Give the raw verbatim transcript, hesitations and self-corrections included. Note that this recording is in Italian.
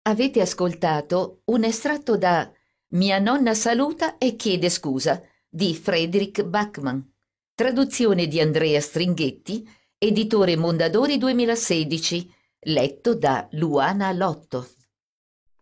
Avete ascoltato un estratto da Mia nonna saluta e chiede scusa di Frederick Backman, traduzione di Andrea Stringhetti, editore Mondadori duemilasedici, letto da Luana Lotto.